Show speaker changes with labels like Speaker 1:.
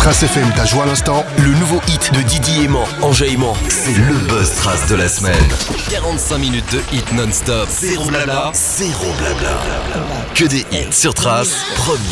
Speaker 1: Trace FM t'a joué à l'instant, le nouveau hit de Didi Aimant, Enjaillement.
Speaker 2: C'est le buzz Trace de la semaine. 45 minutes de hit non-stop. Zéro blabla, zéro blabla. Que des hits sur Trace, premier.